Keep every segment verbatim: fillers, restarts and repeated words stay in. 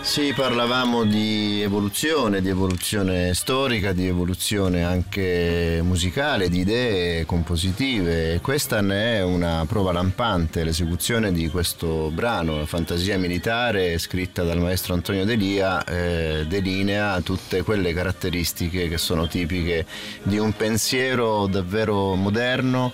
Sì, parlavamo di evoluzione, di evoluzione storica, di evoluzione anche musicale, di idee compositive. Questa ne è una prova lampante, l'esecuzione di questo brano, Fantasia militare, scritta dal maestro Antonio Delia, eh, delinea tutte quelle caratteristiche che sono tipiche di un pensiero davvero moderno,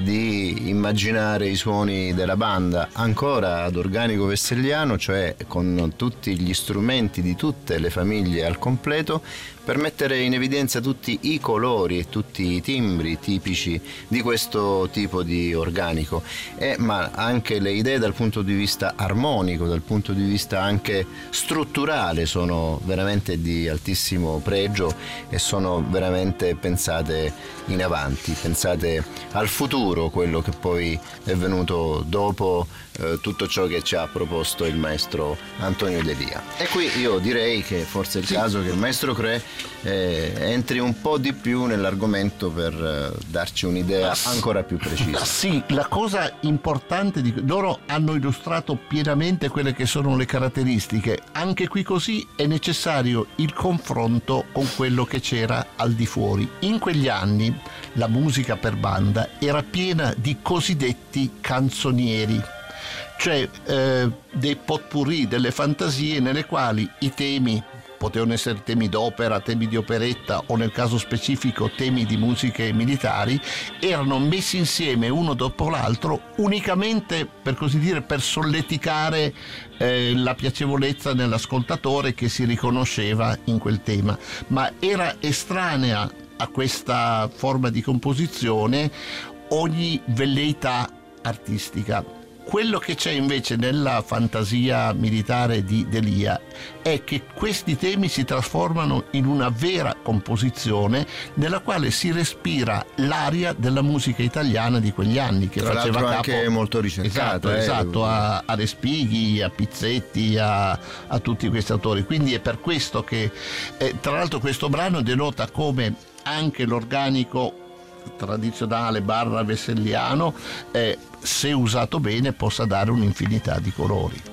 di immaginare i suoni della banda ancora ad organico vesselliano, cioè con tutti gli strumenti strumenti di tutte le famiglie al completo, per mettere in evidenza tutti i colori e tutti i timbri tipici di questo tipo di organico, e, ma anche le idee dal punto di vista armonico, dal punto di vista anche strutturale sono veramente di altissimo pregio e sono veramente pensate in avanti, pensate al futuro, quello che poi è venuto dopo eh, tutto ciò che ci ha proposto il maestro Antonio Delia. E qui io direi che forse è il sì. caso che il maestro Cre eh, entri un po' di più nell'argomento per eh, darci un'idea ancora più precisa. Sì, la cosa importante di loro hanno illustrato pienamente quelle che sono le caratteristiche. Anche qui così è necessario il confronto con quello che c'era al di fuori. In quegli anni la musica per banda era piena di cosiddetti canzonieri, cioè eh, dei potpourri, delle fantasie nelle quali i temi potevano essere temi d'opera, temi di operetta o nel caso specifico temi di musiche militari, erano messi insieme uno dopo l'altro unicamente, per così dire, per solleticare eh, la piacevolezza nell'ascoltatore che si riconosceva in quel tema, ma era estranea a questa forma di composizione ogni velleità artistica. Quello che c'è invece nella fantasia militare di Delia è che questi temi si trasformano in una vera composizione nella quale si respira l'aria della musica italiana di quegli anni, che tra faceva capo anche molto ricercato, esatto, eh, esatto a, a Respighi, a Pizzetti, a, a tutti questi autori. Quindi è per questo che eh, tra l'altro questo brano denota come anche l'organico tradizionale barra vesselliano eh, se usato bene possa dare un'infinità di colori.